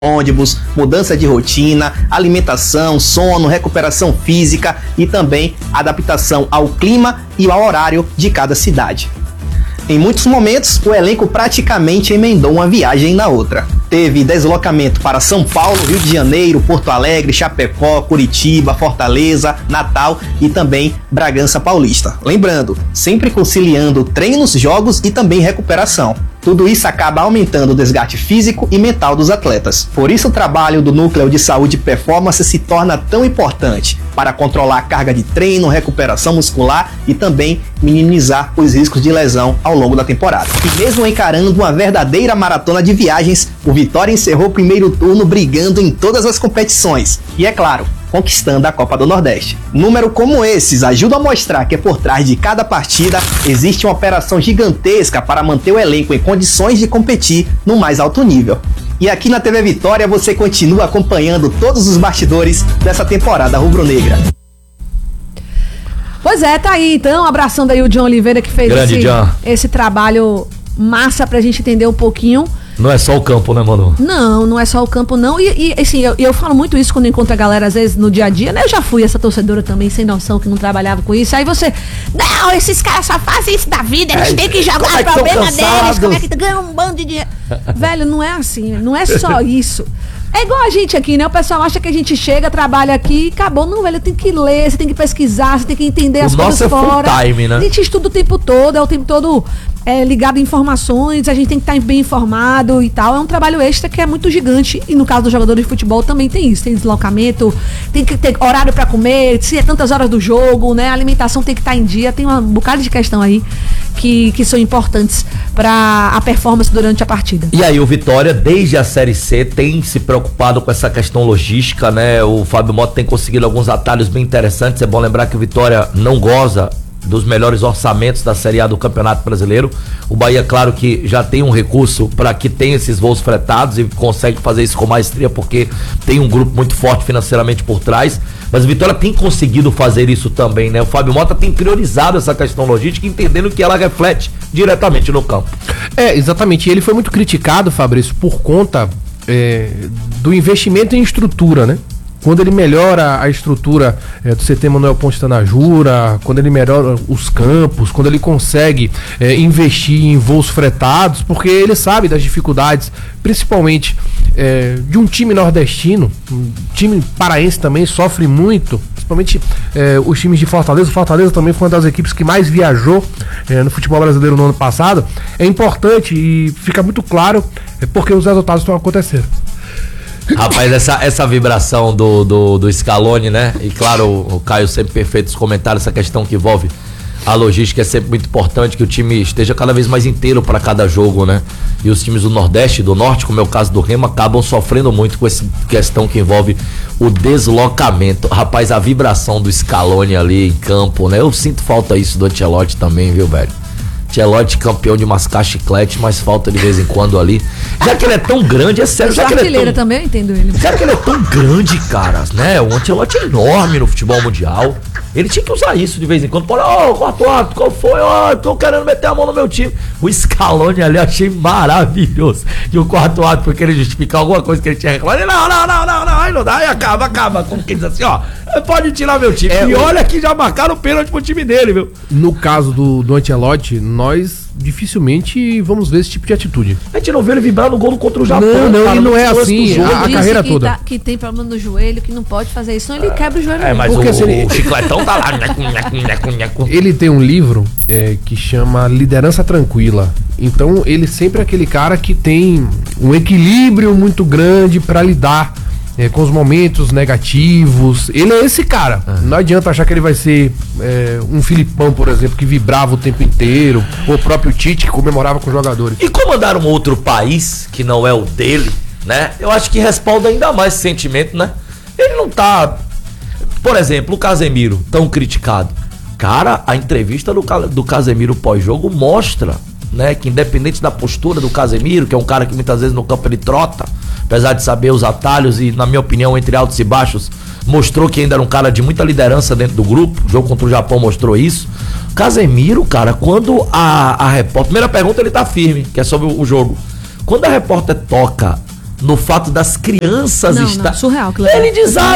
ônibus, mudança de rotina, alimentação, sono, recuperação física e também adaptação ao clima e ao horário de cada cidade. Em muitos momentos, o elenco praticamente emendou uma viagem na outra. Teve deslocamento para São Paulo, Rio de Janeiro, Porto Alegre, Chapecó, Curitiba, Fortaleza, Natal e também Bragança Paulista. Lembrando, sempre conciliando treinos, jogos e também recuperação. Tudo isso acaba aumentando o desgaste físico e mental dos atletas. Por isso o trabalho do Núcleo de Saúde e Performance se torna tão importante para controlar a carga de treino, recuperação muscular e também minimizar os riscos de lesão ao longo da temporada. E mesmo encarando uma verdadeira maratona de viagens, o Vitória encerrou o primeiro turno brigando em todas as competições. E é claro, conquistando a Copa do Nordeste. Números como esses ajudam a mostrar que por trás de cada partida existe uma operação gigantesca para manter o elenco em condições de competir no mais alto nível. E aqui na TV Vitória você continua acompanhando todos os bastidores dessa temporada rubro-negra. Pois é, tá aí então, abraçando aí o John Oliveira que fez esse trabalho massa pra gente entender um pouquinho. Não é só o campo, né, Manu? Não é só o campo, não. E assim, eu falo muito isso quando encontro a galera, às vezes, no dia a dia, né? Eu já fui essa torcedora também, sem noção, que não trabalhava com isso. Aí você, não, esses caras só fazem isso da vida, eles têm que jogar o problema deles, como é que ganham um bando de dinheiro. Velho, não é assim, não é só isso. É igual a gente aqui, né? O pessoal acha que a gente chega, trabalha aqui e acabou. Não, velho, tem que ler, você tem que pesquisar, você tem que entender as coisas fora. Full time, né? A gente estuda o tempo todo, é o tempo todo ligado em informações, a gente tem que estar bem informado e tal. É um trabalho extra que é muito gigante. E no caso dos jogadores de futebol também tem isso. Tem deslocamento, tem que ter horário pra comer, se é tantas horas do jogo, né? A alimentação tem que estar em dia. Tem um bocado de questão aí que são importantes para a performance durante a partida. E aí o Vitória, desde a Série C, tem se preocupado com essa questão logística, né? O Fábio Mota tem conseguido alguns atalhos bem interessantes. É bom lembrar que o Vitória não goza dos melhores orçamentos da Série A do Campeonato Brasileiro. O Bahia, claro que já tem um recurso para que tenha esses voos fretados e consegue fazer isso com maestria porque tem um grupo muito forte financeiramente por trás, mas o Vitória tem conseguido fazer isso também, né? O Fábio Mota tem priorizado essa questão logística, entendendo que ela reflete diretamente no campo. Exatamente, e ele foi muito criticado, Fabrício, por conta do investimento em estrutura, né? Quando ele melhora a estrutura do CT Manuel Ponte Tanajura, quando ele melhora os campos, quando ele consegue investir em voos fretados, porque ele sabe das dificuldades, principalmente de um time nordestino. Um time paraense também sofre muito, principalmente os times de Fortaleza. O Fortaleza também foi uma das equipes que mais viajou no futebol brasileiro no ano passado. É importante e fica muito claro porque os resultados estão acontecendo. Rapaz, essa vibração do Scaloni, né? E claro, o Caio sempre perfeito os comentários, essa questão que envolve a logística é sempre muito importante, que o time esteja cada vez mais inteiro para cada jogo, né? E os times do Nordeste e do Norte, como é o caso do Remo, acabam sofrendo muito com essa questão que envolve o deslocamento. Rapaz, a vibração do Scaloni ali em campo, né? Eu sinto falta isso do Ancelotti também, viu, velho? Ancelotti campeão de mascar chiclete, mas falta de vez em quando ali. Já que ele é tão grande, é sério. Já que ele é tão... também, eu entendo ele. Já que ele é tão grande, cara, né? O Ancelotti é enorme no futebol mundial. Ele tinha que usar isso de vez em quando. Fala, quarto árbitro, qual foi? Tô querendo meter a mão no meu time. O Scaloni ali eu achei maravilhoso. E o quarto árbitro foi querer justificar alguma coisa que ele tinha reclamado. Não, aí não dá, aí acaba. Como que ele diz assim, pode tirar meu time. E olha que já marcaram o pênalti pro time dele, viu? No caso do Ancelotti, nós dificilmente vamos ver esse tipo de atitude. A gente não vê ele vibrar no gol contra o Japão. Não, e não é assim a carreira toda. Que tem problema no joelho, que não pode fazer isso, senão ele quebra o joelho. Mas o chicletão tá lá. Ele tem um livro que chama Liderança Tranquila. Então ele sempre é aquele cara que tem um equilíbrio muito grande para lidar com os momentos negativos. Ele é esse cara. Não adianta achar que ele vai ser um Filipão, por exemplo, que vibrava o tempo inteiro, ou o próprio Tite, que comemorava com os jogadores. E comandar um outro país que não é o dele, né? Eu acho que respalda ainda mais esse sentimento, né? Ele não tá... Por exemplo, o Casemiro, tão criticado. Cara, a entrevista do Casemiro pós-jogo mostra, né, que independente da postura do Casemiro, que é um cara que muitas vezes no campo ele trota, apesar de saber os atalhos e, na minha opinião, entre altos e baixos, mostrou que ainda era um cara de muita liderança dentro do grupo. O jogo contra o Japão mostrou isso. Casemiro, cara, quando a repórter... Primeira pergunta, ele tá firme, que é sobre o jogo. Quando a repórter toca no fato das crianças Não, surreal. Ele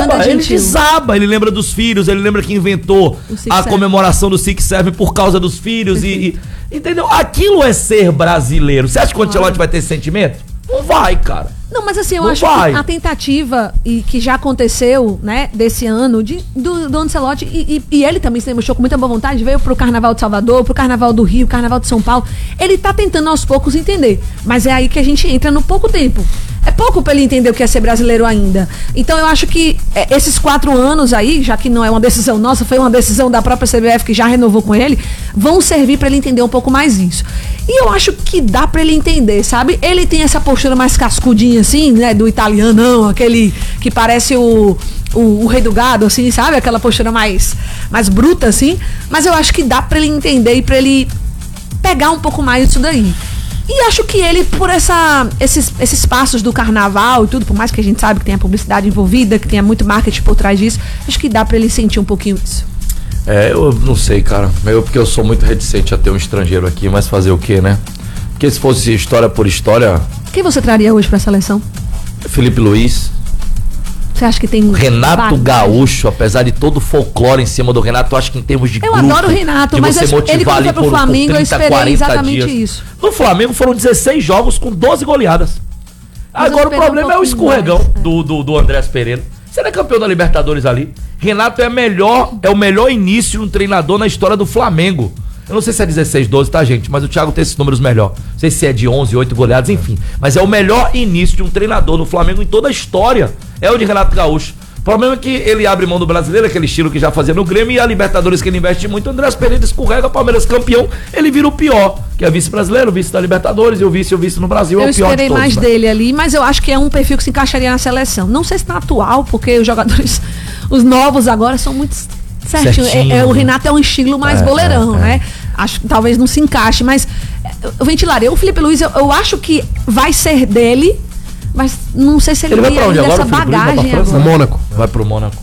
desaba, ele lembra dos filhos, ele lembra que inventou a comemoração do Six Seven por causa dos filhos e entendeu? Aquilo é ser brasileiro. Você acha que o Ancelotti vai ter esse sentimento? Não vai, cara. Não, mas assim, eu acho que a tentativa que já aconteceu, né, desse ano, do Ancelotti, e ele também se demonstrou com muita boa vontade, veio pro Carnaval de Salvador, pro Carnaval do Rio, Carnaval de São Paulo, ele tá tentando aos poucos entender, mas é aí que a gente entra no pouco tempo. É pouco pra ele entender o que é ser brasileiro ainda. Então eu acho que esses 4 anos aí, já que não é uma decisão nossa, foi uma decisão da própria CBF que já renovou com ele, vão servir pra ele entender um pouco mais isso. E eu acho que dá pra ele entender, sabe? Ele tem essa postura mais cascudinha assim, né, do italianão, aquele que parece o rei do gado, assim, sabe? Aquela postura mais bruta, assim. Mas eu acho que dá pra ele entender e pra ele pegar um pouco mais disso daí. E acho que ele, por esses passos do carnaval e tudo, por mais que a gente sabe que tem a publicidade envolvida, que tenha muito marketing por trás disso, acho que dá pra ele sentir um pouquinho isso. Eu não sei, cara. Porque eu sou muito reticente a ter um estrangeiro aqui, mas fazer o quê, né? Porque se fosse história por história... Quem você traria hoje pra seleção? Felipe Luiz. Você acha que tem... Renato Gaúcho, apesar de todo o folclore em cima do Renato, eu acho que em termos de grupo... Eu adoro o Renato, mas ele quando foi pro Flamengo, eu esperei exatamente isso. No Flamengo foram 16 jogos com 12 goleadas. Mas agora o problema é o escorregão do Andrés Pereira. Você não é campeão da Libertadores ali. Renato é o melhor início de um treinador na história do Flamengo. Eu não sei se é 16, 12, tá, gente? Mas o Thiago tem esses números melhor. Não sei se é de 11, 8 goleadas, enfim. Mas é o melhor início de um treinador no Flamengo em toda a história. É o de Renato Gaúcho. O problema é que ele abre mão do brasileiro, aquele estilo que já fazia no Grêmio, e a Libertadores que ele investe muito. O Andrés Pereira escorrega, o Palmeiras campeão, ele vira o pior, que é vice-brasileiro, vice da Libertadores, e o vice no Brasil é o pior de todos. Eu esperei mais dele ali, mas eu acho que é um perfil que se encaixaria na seleção. Não sei se na atual, porque os jogadores, os novos agora, são muito certinho. O Renato é um estilo mais boleirão, né? Acho que talvez não se encaixe, mas eu ventilaria. O Felipe Luiz, eu acho que vai ser dele, mas não sei se ele vai pra onde agora? Essa bagagem agora. Mônaco. Vai pro Mônaco.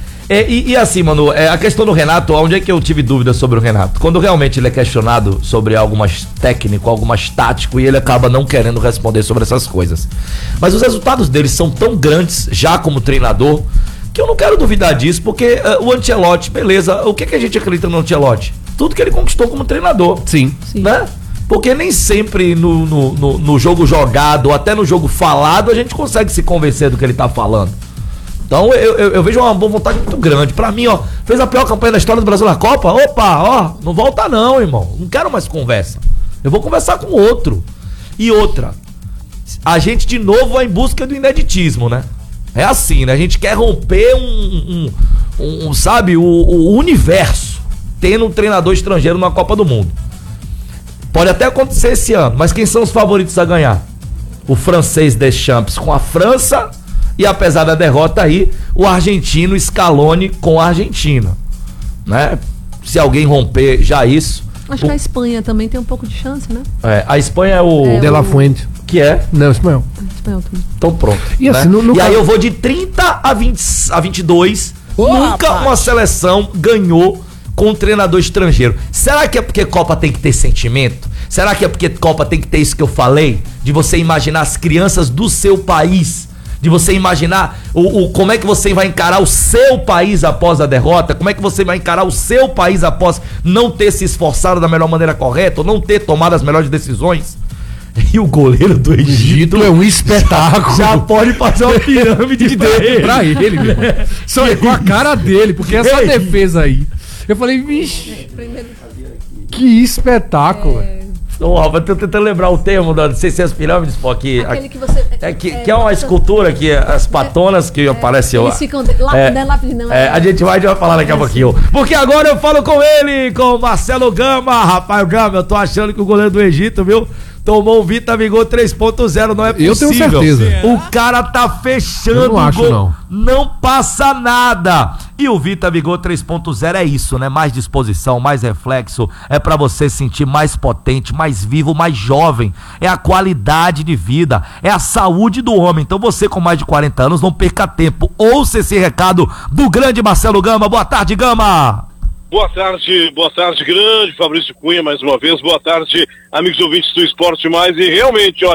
E assim, mano, a questão do Renato, onde é que eu tive dúvida sobre o Renato? Quando realmente ele é questionado sobre algo mais técnico, algo mais tático, e ele acaba não querendo responder sobre essas coisas. Mas os resultados dele são tão grandes, já como treinador, que eu não quero duvidar disso, porque o Ancelotti, beleza, o que a gente acredita no Ancelotti? Tudo que ele conquistou como treinador. Sim. Né? Porque nem sempre no jogo jogado, ou até no jogo falado, a gente consegue se convencer do que ele tá falando. Então eu vejo uma boa vontade muito grande. Pra mim, ó, fez a pior campanha da história do Brasil na Copa. Opa, ó, não volta não, irmão. Não quero mais conversa. Eu vou conversar com outro. E outra, a gente de novo vai em busca do ineditismo, né? É assim, né? A gente quer romper sabe, o universo, tendo um treinador estrangeiro na Copa do Mundo. Pode até acontecer esse ano, mas quem são os favoritos a ganhar? O francês Deschamps com a França e, apesar da derrota aí, o argentino Scaloni com a Argentina, né? Se alguém romper já isso... Acho que a Espanha também tem um pouco de chance, né? A Espanha é o... De La Fuente. Que é? Não, espanhol. Espanhol também. Então pronto. E assim, né? E aí eu vou de 30 a 22. Nunca uma seleção ganhou com um treinador estrangeiro. Será que é porque Copa tem que ter sentimento? Será que é porque Copa tem que ter isso que eu falei? De você imaginar as crianças do seu país, de você imaginar como é que você vai encarar o seu país após a derrota, como é que você vai encarar o seu país após não ter se esforçado da melhor maneira correta, ou não ter tomado as melhores decisões. E o goleiro do Egito é um espetáculo. Já pode fazer uma pirâmide pra ele, meu irmão. Só é com a cara dele, porque essa defesa aí. Eu falei, vixe, que espetáculo. Rapaz, tô tentando lembrar o termo não sei se é as pirâmides, pô, aqui. Que você. Que é uma escultura que as patonas que apareceu lá. Eles ficam lápide, não. A gente vai falar daqui a pouquinho. Porque agora eu falo com ele, com o Marcelo Gama. Rapaz, Gama, eu tô achando que o goleiro do Egito, viu? Tomou o Vitamigol 3.0, não é possível. Eu tenho certeza. O cara tá fechando o gol. Não passa nada. E o Vitamigol 3.0 é isso, né? Mais disposição, mais reflexo. É pra você sentir mais potente, mais vivo, mais jovem. É a qualidade de vida. É a saúde do homem. Então você com mais de 40 anos, não perca tempo. Ouça esse recado do grande Marcelo Gama. Boa tarde, Gama. Boa tarde, grande Fabrício Cunha, mais uma vez, boa tarde, amigos ouvintes do Esporte Mais, e realmente, olha,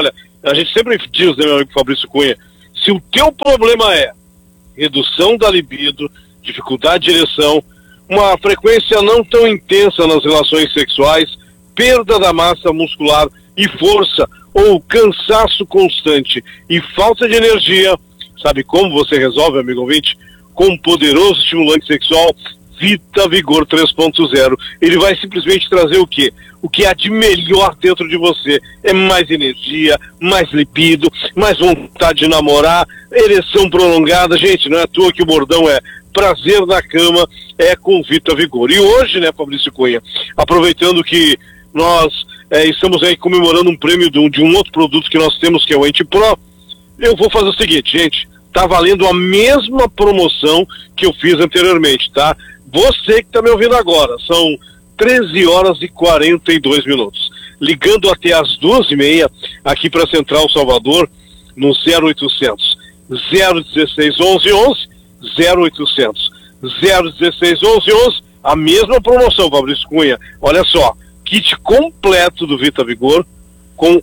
a gente sempre diz, né, meu amigo Fabrício Cunha, se o teu problema é redução da libido, dificuldade de ereção, uma frequência não tão intensa nas relações sexuais, perda da massa muscular e força, ou cansaço constante e falta de energia, sabe como você resolve, amigo ouvinte? Com um poderoso estimulante sexual, Vita Vigor 3.0. Ele vai simplesmente trazer o quê? O que há de melhor dentro de você. É mais energia, mais libido, mais vontade de namorar, ereção prolongada. Gente, não é à toa que o bordão é prazer na cama, é com Vita Vigor. E hoje, né, Fabrício Cunha, aproveitando que nós estamos aí comemorando um prêmio de um outro produto que nós temos, que é o Antipro, eu vou fazer o seguinte, gente, tá valendo a mesma promoção que eu fiz anteriormente, tá? Você que tá me ouvindo agora, são 13 horas e 42 minutos. Ligando até às 2h30 aqui para Central Salvador, no 0800 016 1111, 0800 016 1111, a mesma promoção, Fabrício Cunha. Olha só, kit completo do Vita Vigor com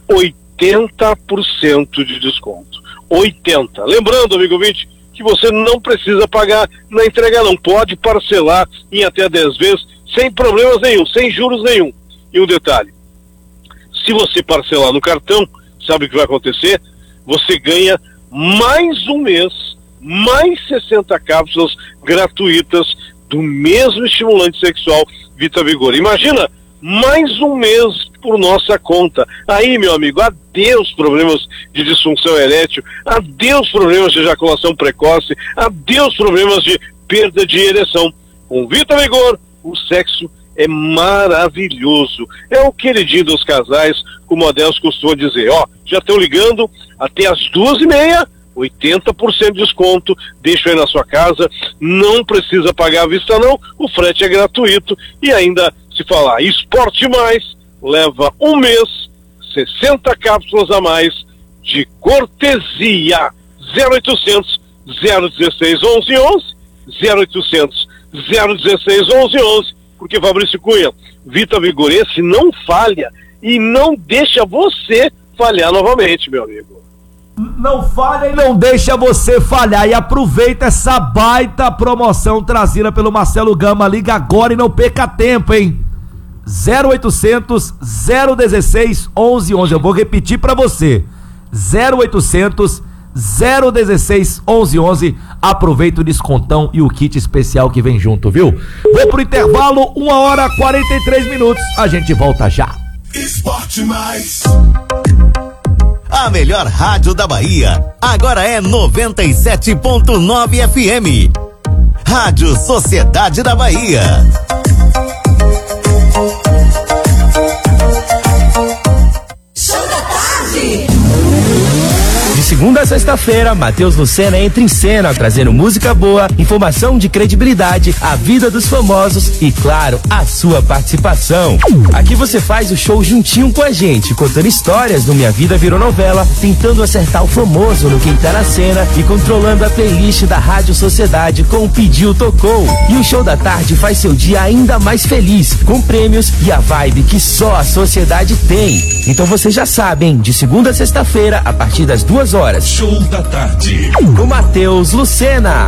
80% de desconto. 80%. Lembrando, amigo ouvinte, que você não precisa pagar na entrega não, pode parcelar em até 10 vezes, sem problemas nenhum, sem juros nenhum. E um detalhe, se você parcelar no cartão, sabe o que vai acontecer? Você ganha mais um mês, mais 60 cápsulas gratuitas do mesmo estimulante sexual Vita Vigor. Imagina, mais um mês por nossa conta. Aí, meu amigo, adeus problemas de disfunção erétil, adeus problemas de ejaculação precoce, adeus problemas de perda de ereção. Com Vita Vigor, o sexo é maravilhoso. É o queridinho dos casais, como o Adelso costuma dizer. Ó, já estão ligando até as 2h30, 80% de desconto, deixa aí na sua casa, não precisa pagar à vista não, o frete é gratuito e ainda, se falar Esporte Mais, leva um mês, 60 cápsulas a mais de cortesia. 0800 016 1111, 0800 016 1111, porque Fabrício Cunha, Vita Vigor, esse não falha e não deixa você falhar novamente, meu amigo. Não falha e não deixa você falhar. E aproveita essa baita promoção trazida pelo Marcelo Gama. Liga agora e não perca tempo, hein? 0800 016 1111. Eu vou repetir pra você. 0800 016 1111. Aproveita o descontão e o kit especial que vem junto, viu? Vou pro intervalo, 1h43. A gente volta já. Esporte Mais. A melhor rádio da Bahia agora é 97.9 FM. Rádio Sociedade da Bahia. Show da tarde. De segunda a sexta-feira, Matheus Lucena entra em cena, trazendo música boa, informação de credibilidade, a vida dos famosos e, claro, a sua participação. Aqui você faz o show juntinho com a gente, contando histórias do Minha Vida Virou Novela, tentando acertar o famoso no Quem Tá na Cena e controlando a playlist da Rádio Sociedade com o Pediu Tocou. E o Show da Tarde faz seu dia ainda mais feliz, com prêmios e a vibe que só a Sociedade tem. Então você já sabe, hein? De segunda a sexta-feira, a partir das 2h. Show da Tarde. Com Matheus Lucena.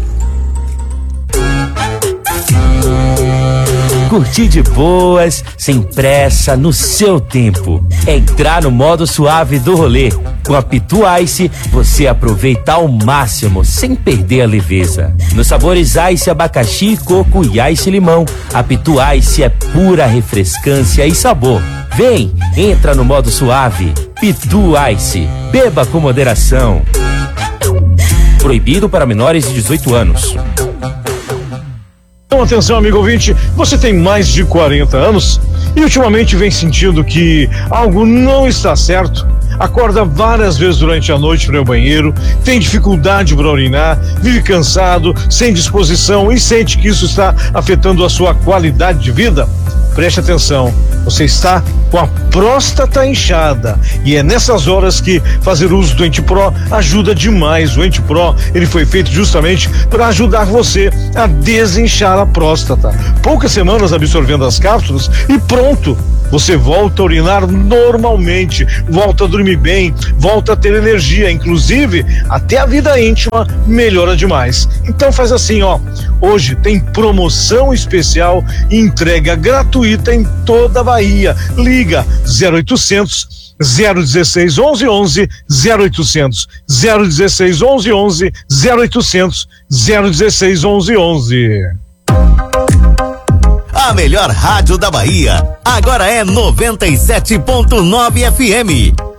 Curtir de boas, sem pressa, no seu tempo. É entrar no modo suave do rolê. Com a Pitu Ice, você aproveita ao máximo, sem perder a leveza. Nos sabores Ice abacaxi, coco e Ice limão, a Pitu Ice é pura refrescância e sabor. Vem, entra no modo suave. Pitu Ice. Beba com moderação. Proibido para menores de 18 anos. Então, atenção, amigo ouvinte, você tem mais de 40 anos e ultimamente vem sentindo que algo não está certo? Acorda várias vezes durante a noite para ir ao banheiro, tem dificuldade para urinar, vive cansado, sem disposição e sente que isso está afetando a sua qualidade de vida? Preste atenção, você está com a próstata inchada e é nessas horas que fazer uso do Antipro ajuda demais. O Antipro, ele foi feito justamente para ajudar você a desinchar a próstata. Poucas semanas absorvendo as cápsulas e pronto, você volta a urinar normalmente, volta a dormir dormir bem, volta a ter energia, inclusive até a vida íntima melhora demais. Então faz assim, ó, hoje tem promoção especial e entrega gratuita em toda a Bahia. Liga 0800 016 1111 0800 016 1111 0800 016 1111. A melhor rádio da Bahia agora é 97.9 FM.